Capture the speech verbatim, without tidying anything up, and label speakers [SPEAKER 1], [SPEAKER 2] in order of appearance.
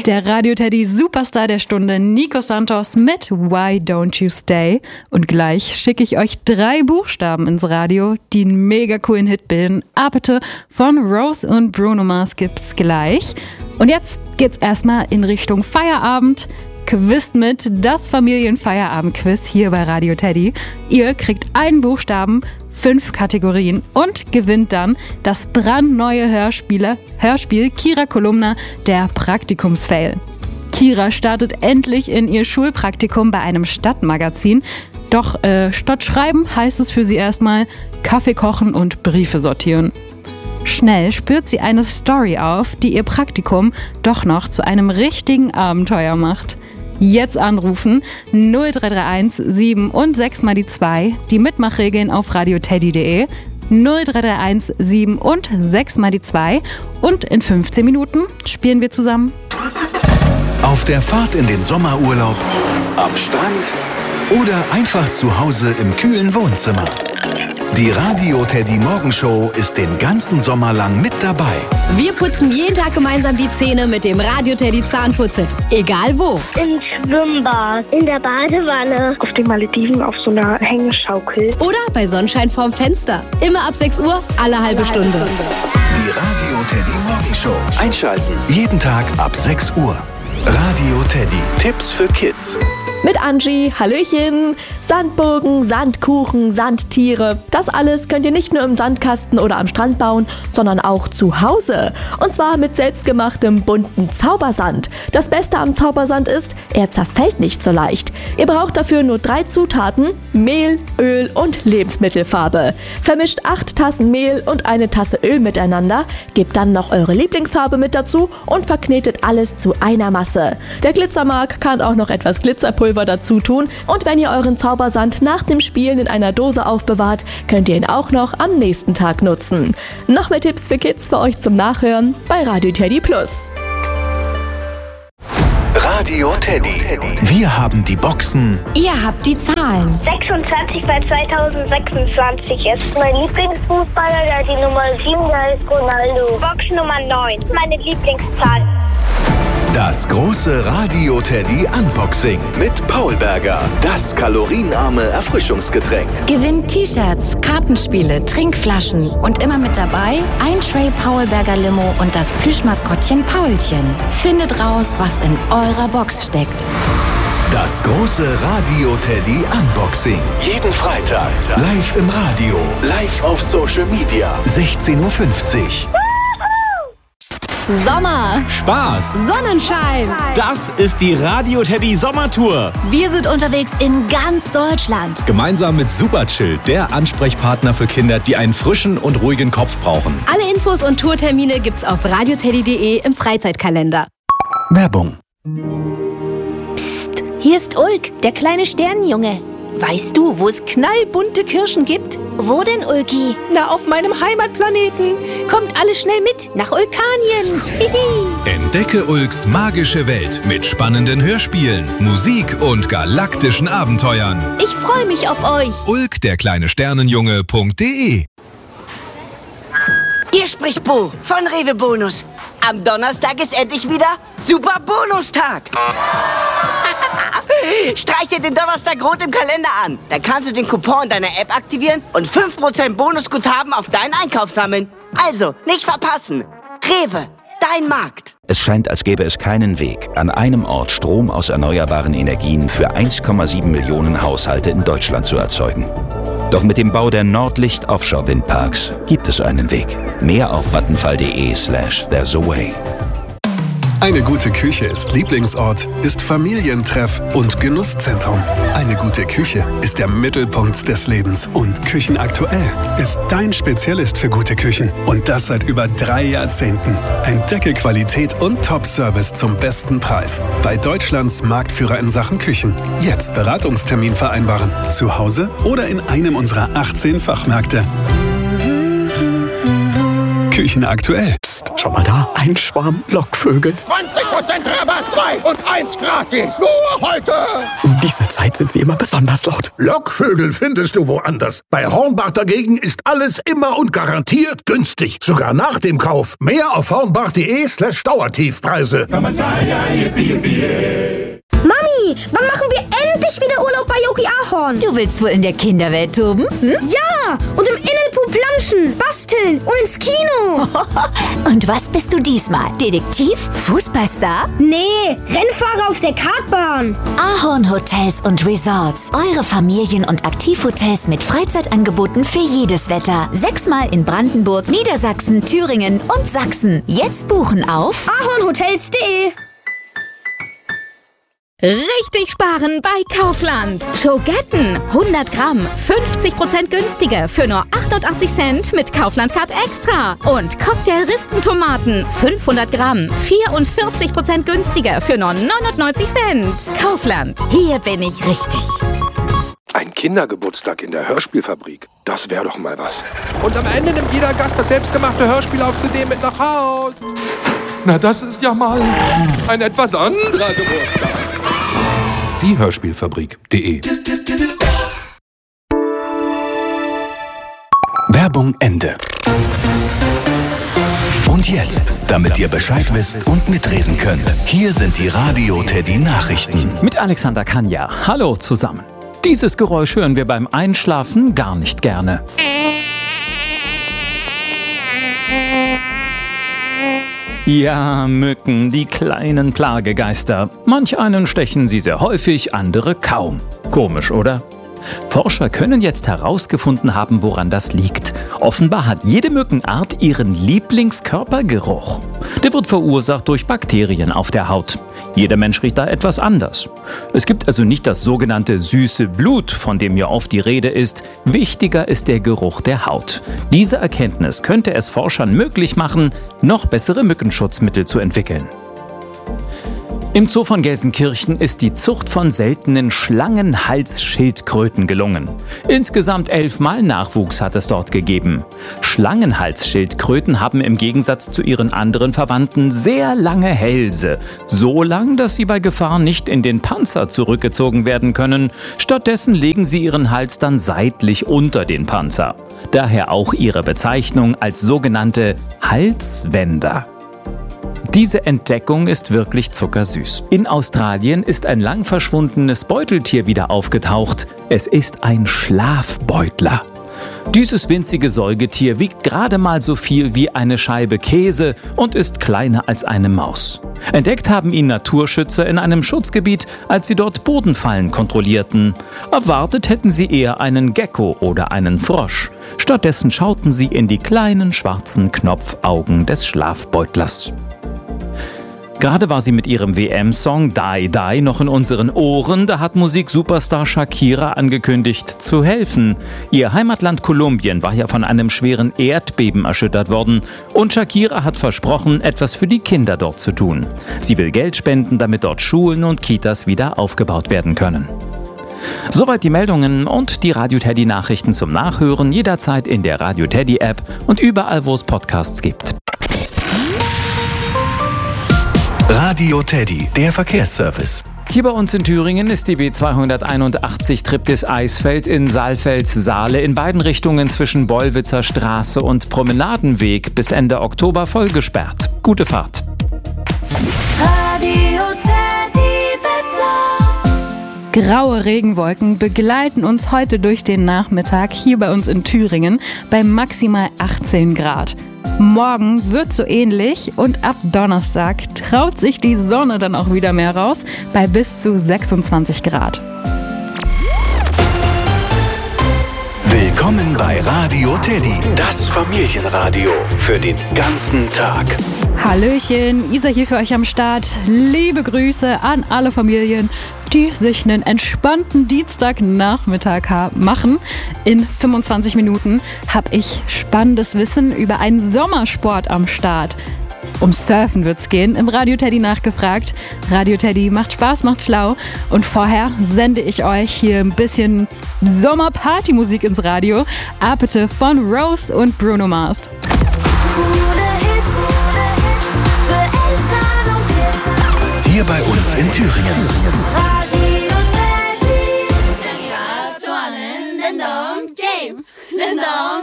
[SPEAKER 1] Der Radio Teddy Superstar der Stunde Nico Santos mit Why Don't You Stay. Und gleich schicke ich euch drei Buchstaben ins Radio, die einen mega coolen Hit bilden. Apete von Rose und Bruno Mars gibt's gleich. Und jetzt geht's erstmal in Richtung Feierabend. Quizt mit, das Familienfeierabend-Quiz hier bei Radio Teddy. Ihr kriegt einen Buchstaben, fünf Kategorien und gewinnt dann das brandneue Hörspiel, Hörspiel Kira Kolumna, der Praktikumsfail. Kira startet endlich in ihr Schulpraktikum bei einem Stadtmagazin. Doch äh, statt Schreiben heißt es für sie erstmal Kaffee kochen und Briefe sortieren. Schnell spürt sie eine Story auf, die ihr Praktikum doch noch zu einem richtigen Abenteuer macht. Jetzt anrufen null drei drei eins sieben und sechs mal die zwei, die Mitmachregeln auf radioteddy punkt de, null drei drei eins sieben und sechs mal die zwei und in fünfzehn Minuten spielen wir zusammen.
[SPEAKER 2] Auf der Fahrt in den Sommerurlaub, am Strand oder einfach zu Hause im kühlen Wohnzimmer. Die Radio Teddy Morgenshow ist den ganzen Sommer lang mit dabei.
[SPEAKER 3] Wir putzen jeden Tag gemeinsam die Zähne mit dem Radio Teddy Zahnputzset. Egal wo.
[SPEAKER 4] Im Schwimmbad, in der Badewanne, auf den Malediven auf so einer Hängeschaukel.
[SPEAKER 3] Oder bei Sonnenschein vorm Fenster. Immer ab sechs Uhr, alle halbe Stunde.
[SPEAKER 2] Die Radio Teddy Morgenshow. Einschalten. Jeden Tag ab sechs Uhr. Radio Teddy. Tipps für Kids.
[SPEAKER 5] Mit Angie, Hallöchen, Sandburgen, Sandkuchen, Sandtiere. Das alles könnt ihr nicht nur im Sandkasten oder am Strand bauen, sondern auch zu Hause. Und zwar mit selbstgemachtem bunten Zaubersand. Das Beste am Zaubersand ist, er zerfällt nicht so leicht. Ihr braucht dafür nur drei Zutaten: Mehl, Öl und Lebensmittelfarbe. Vermischt acht Tassen Mehl und eine Tasse Öl miteinander, gebt dann noch eure Lieblingsfarbe mit dazu und verknetet alles zu einer Masse. Wer Glitzer mag, kann auch noch etwas Glitzerpulver dazu tun, und wenn ihr euren Zaubersand nach dem Spielen in einer Dose aufbewahrt, könnt ihr ihn auch noch am nächsten Tag nutzen. Noch mehr Tipps für Kids für euch zum Nachhören bei Radio Teddy Plus.
[SPEAKER 2] Radio Teddy. Wir haben die Boxen.
[SPEAKER 3] Ihr habt die Zahlen.
[SPEAKER 4] sechsundzwanzig bei zweitausendsechsundzwanzig ist mein Lieblingsfußballer, der die Nummer sieben, der ist Ronaldo. Box Nummer neun, meine Lieblingszahl.
[SPEAKER 2] Das große Radio Teddy Unboxing mit Paul Berger. Das kalorienarme Erfrischungsgetränk.
[SPEAKER 3] Gewinnt T-Shirts, Kartenspiele, Trinkflaschen und immer mit dabei ein Tray Paul Berger Limo und das Plüschmaskottchen Paulchen. Findet raus, was in eurer Box steckt.
[SPEAKER 2] Das große Radio Teddy Unboxing. Jeden Freitag. Live im Radio. Live auf Social Media. sechzehn Uhr fünfzig.
[SPEAKER 3] Sommer,
[SPEAKER 6] Spaß,
[SPEAKER 3] Sonnenschein.
[SPEAKER 6] das ist die Radio Teddy Sommertour.
[SPEAKER 3] Wir sind unterwegs in ganz Deutschland.
[SPEAKER 6] Gemeinsam mit Superchill, der Ansprechpartner für Kinder, die einen frischen und ruhigen Kopf brauchen.
[SPEAKER 3] Alle Infos und Tourtermine gibt's auf radioteddy punkt de im Freizeitkalender.
[SPEAKER 2] Werbung.
[SPEAKER 7] Psst, hier ist Ulk, der kleine Sternenjunge. Weißt du, wo es knallbunte Kirschen gibt? Wo denn, Ulki? Na, auf meinem Heimatplaneten. Kommt alle schnell mit nach Ulkanien.
[SPEAKER 2] Entdecke Ulks magische Welt mit spannenden Hörspielen, Musik und galaktischen Abenteuern.
[SPEAKER 7] Ich freue mich auf euch.
[SPEAKER 2] Ulk, der kleine Sternenjunge punkt de.
[SPEAKER 8] Hier spricht Bo von Rewe Bonus. Am Donnerstag ist endlich wieder Super Bonustag. Streich dir den Donnerstag rot im Kalender an. Dann kannst du den Coupon deiner App aktivieren und fünf Prozent Bonusguthaben auf deinen Einkauf sammeln. Also, nicht verpassen. Rewe, dein Markt.
[SPEAKER 9] Es scheint, als gäbe es keinen Weg, an einem Ort Strom aus erneuerbaren Energien für eins Komma sieben Millionen Haushalte in Deutschland zu erzeugen. Doch mit dem Bau der Nordlicht Offshore Windparks gibt es einen Weg. Mehr auf vattenfall.de slash there's a way.
[SPEAKER 10] Eine gute Küche ist Lieblingsort, ist Familientreff und Genusszentrum. Eine gute Küche ist der Mittelpunkt des Lebens. Und Küchenaktuell ist dein Spezialist für gute Küchen. Und das seit über drei Jahrzehnten. Entdecke Qualität und Top-Service zum besten Preis. Bei Deutschlands Marktführer in Sachen Küchen. Jetzt Beratungstermin vereinbaren. Zu Hause oder in einem unserer achtzehn Fachmärkte. Küchenaktuell. Psst.
[SPEAKER 11] Schau mal da, ein Schwarm Lockvögel.
[SPEAKER 12] zwanzig Prozent Rabatt, zwei und eins gratis. Nur heute.
[SPEAKER 11] Um diese Zeit sind sie immer besonders laut.
[SPEAKER 12] Lockvögel findest du woanders. Bei Hornbach dagegen ist alles immer und garantiert günstig. Sogar nach dem Kauf. Mehr auf hornbach.de slash Dauertiefpreise.
[SPEAKER 13] Mami, wann machen wir endlich wieder Urlaub bei Yogi Ahorn?
[SPEAKER 14] Du willst wohl in der Kinderwelt toben? Hm?
[SPEAKER 13] Ja, und im Innenpool planschen, basteln und ins Kino.
[SPEAKER 14] Und was bist du diesmal? Detektiv? Fußballstar?
[SPEAKER 13] Nee, Rennfahrer auf der Kartbahn.
[SPEAKER 14] Ahorn Hotels und Resorts. Eure Familien- und Aktivhotels mit Freizeitangeboten für jedes Wetter. Sechsmal in Brandenburg, Niedersachsen, Thüringen und Sachsen. Jetzt buchen auf
[SPEAKER 13] ahornhotels punkt de.
[SPEAKER 3] Richtig sparen bei Kaufland. Schogetten, hundert Gramm, fünfzig Prozent günstiger für nur achtundachtzig Cent mit Kaufland Card Extra. Und Cocktail-Rispentomaten, fünfhundert Gramm, vierundvierzig Prozent günstiger für nur neunundneunzig Cent. Kaufland, hier bin ich richtig.
[SPEAKER 15] Ein Kindergeburtstag in der Hörspielfabrik, das wäre doch mal was.
[SPEAKER 16] Und am Ende nimmt jeder Gast das selbstgemachte Hörspiel auf C D mit nach Haus. Na, das ist ja mal ein etwas anderer Geburtstag.
[SPEAKER 6] Die Hörspielfabrik punkt de.
[SPEAKER 2] Werbung Ende. Und jetzt, damit ihr Bescheid wisst und mitreden könnt, hier sind die Radio Teddy Nachrichten.
[SPEAKER 17] Mit Alexander Kanja. Hallo zusammen. Dieses Geräusch hören wir beim Einschlafen gar nicht gerne. Ja, Mücken, die kleinen Plagegeister. Manch einen stechen sie sehr häufig, andere kaum. Komisch, oder? Forscher können jetzt herausgefunden haben, woran das liegt. Offenbar hat jede Mückenart ihren Lieblingskörpergeruch. Der wird verursacht durch Bakterien auf der Haut. Jeder Mensch riecht da etwas anders. Es gibt also nicht das sogenannte süße Blut, von dem ja oft die Rede ist. Wichtiger ist der Geruch der Haut. Diese Erkenntnis könnte es Forschern möglich machen, noch bessere Mückenschutzmittel zu entwickeln. Im Zoo von Gelsenkirchen ist die Zucht von seltenen Schlangenhalsschildkröten gelungen. Insgesamt elfmal Nachwuchs hat es dort gegeben. Schlangenhalsschildkröten haben im Gegensatz zu ihren anderen Verwandten sehr lange Hälse. So lang, dass sie bei Gefahr nicht in den Panzer zurückgezogen werden können. Stattdessen legen sie ihren Hals dann seitlich unter den Panzer. Daher auch ihre Bezeichnung als sogenannte Halswender. Diese Entdeckung ist wirklich zuckersüß. In Australien ist ein lang verschwundenes Beuteltier wieder aufgetaucht. Es ist ein Schlafbeutler. Dieses winzige Säugetier wiegt gerade mal so viel wie eine Scheibe Käse und ist kleiner als eine Maus. Entdeckt haben ihn Naturschützer in einem Schutzgebiet, als sie dort Bodenfallen kontrollierten. Erwartet hätten sie eher einen Gecko oder einen Frosch. Stattdessen schauten sie in die kleinen schwarzen Knopfaugen des Schlafbeutlers. Gerade war sie mit ihrem W M-Song Die Die noch in unseren Ohren, da hat Musiksuperstar Shakira angekündigt, zu helfen. Ihr Heimatland Kolumbien war ja von einem schweren Erdbeben erschüttert worden und Shakira hat versprochen, etwas für die Kinder dort zu tun. Sie will Geld spenden, damit dort Schulen und Kitas wieder aufgebaut werden können. Soweit die Meldungen und die Radio Teddy Nachrichten zum Nachhören jederzeit in der Radio Teddy App und überall, wo es Podcasts gibt.
[SPEAKER 2] Radio Teddy, der Verkehrsservice.
[SPEAKER 17] Hier bei uns in Thüringen ist die B zweihunderteinundachtzig Triptis-Eisfeld in Saalfeld-Saale in beiden Richtungen zwischen Bollwitzer Straße und Promenadenweg bis Ende Oktober voll gesperrt. Gute Fahrt.
[SPEAKER 1] Radio Teddy Wetter. Graue Regenwolken begleiten uns heute durch den Nachmittag hier bei uns in Thüringen bei maximal achtzehn Grad. Morgen wird so ähnlich und ab Donnerstag traut sich die Sonne dann auch wieder mehr raus bei bis zu sechsundzwanzig Grad.
[SPEAKER 2] Willkommen bei Radio Teddy, das Familienradio für den ganzen Tag.
[SPEAKER 1] Hallöchen, Isa hier für euch am Start. Liebe Grüße an alle Familien, die sich einen entspannten Dienstagnachmittag ha- machen. In fünfundzwanzig Minuten habe ich spannendes Wissen über einen Sommersport am Start. Um Surfen wird's gehen, im Radio Teddy nachgefragt. Radio Teddy macht Spaß, macht schlau. Und vorher sende ich euch hier ein bisschen Sommerpartymusik ins Radio. Apete von Rose und Bruno Mars.
[SPEAKER 18] Coole Hits,
[SPEAKER 2] hier bei uns in Thüringen.